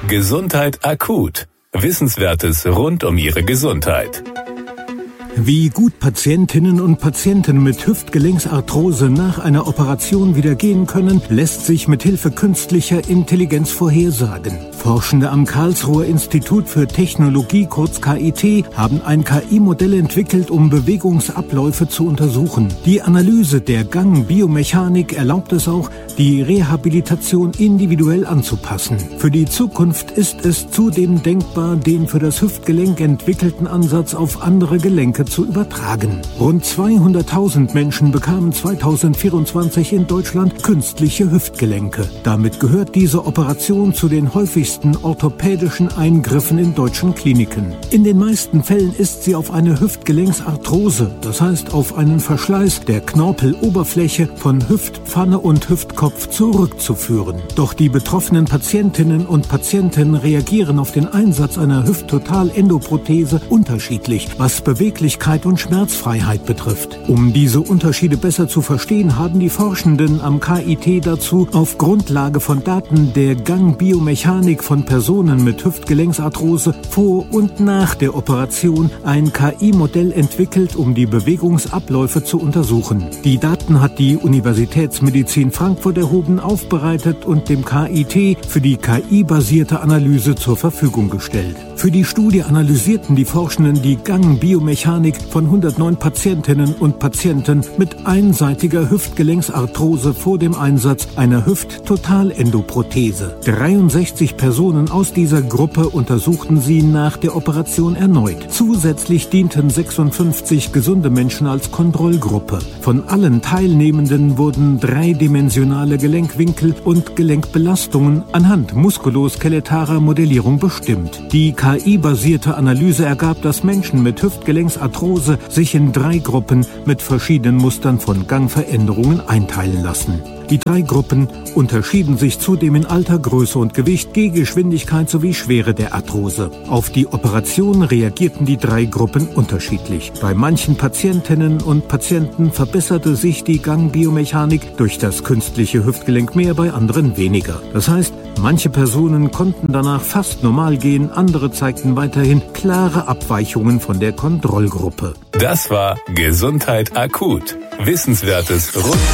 Gesundheit akut. Wissenswertes rund um Ihre Gesundheit. Wie gut Patientinnen und Patienten mit Hüftgelenksarthrose nach einer Operation wieder gehen können, lässt sich mit Hilfe künstlicher Intelligenz vorhersagen. Forschende am Karlsruher Institut für Technologie, kurz KIT, haben ein KI-Modell entwickelt, um Bewegungsabläufe zu untersuchen. Die Analyse der Gangbiomechanik erlaubt es auch, die Rehabilitation individuell anzupassen. Für die Zukunft ist es zudem denkbar, den für das Hüftgelenk entwickelten Ansatz auf andere Gelenke zu übertragen. Rund 200.000 Menschen bekamen 2024 in Deutschland künstliche Hüftgelenke. Damit gehört diese Operation zu den häufigsten orthopädischen Eingriffen in deutschen Kliniken. In den meisten Fällen ist sie auf eine Hüftgelenksarthrose, das heißt auf einen Verschleiß der Knorpeloberfläche von Hüftpfanne und Hüftkopf zurückzuführen. Doch die betroffenen Patientinnen und Patienten reagieren auf den Einsatz einer Hüfttotalendoprothese unterschiedlich, was Beweglichkeit und Schmerzfreiheit betrifft. Um diese Unterschiede besser zu verstehen, haben die Forschenden am KIT dazu auf Grundlage von Daten der Gangbiomechanik von Personen mit Hüftgelenksarthrose vor und nach der Operation ein KI-Modell entwickelt, um die Bewegungsabläufe zu untersuchen. Die Daten hat die Universitätsmedizin Frankfurt erhoben, aufbereitet und dem KIT für die KI-basierte Analyse zur Verfügung gestellt. Für die Studie analysierten die Forschenden die Gangbiomechanik von 109 Patientinnen und Patienten mit einseitiger Hüftgelenksarthrose vor dem Einsatz einer Hüfttotalendoprothese. 63 Personen aus dieser Gruppe untersuchten sie nach der Operation erneut. Zusätzlich dienten 56 gesunde Menschen als Kontrollgruppe. Von allen Teilnehmenden wurden dreidimensionale Gelenkwinkel und Gelenkbelastungen anhand muskuloskelettarer Modellierung bestimmt. Die KI-basierte Analyse ergab, dass Menschen mit Hüftgelenksarthrose sich in 3 Gruppen mit verschiedenen Mustern von Gangveränderungen einteilen lassen. Die 3 Gruppen unterschieden sich zudem in Alter, Größe und Gewicht, Gehgeschwindigkeit sowie Schwere der Arthrose. Auf die Operation reagierten die 3 Gruppen unterschiedlich. Bei manchen Patientinnen und Patienten verbesserte sich die Gangbiomechanik durch das künstliche Hüftgelenk mehr, bei anderen weniger. Das heißt, manche Personen konnten danach fast normal gehen, andere zeigten weiterhin klare Abweichungen von der Kontrollgruppe. Das war Gesundheit akut. Wissenswertes rund